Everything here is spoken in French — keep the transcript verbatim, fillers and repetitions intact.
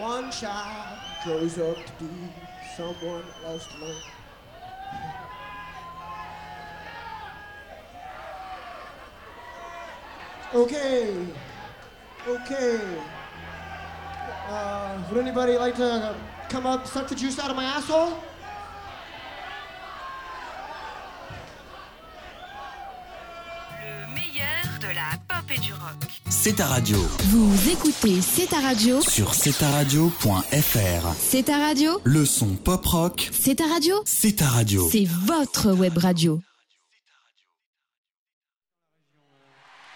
one child grows up to be someone else to learn. Okay, okay. Uh, would anybody like to come up, suck the juice out of my asshole? Le meilleur de la pop et du rock. C'est ta radio. Vous écoutez C'est ta radio Sur c'est ta radio point f r. C'est ta radio. Le son pop rock. C'est ta radio. C'est ta radio. C'est votre web radio.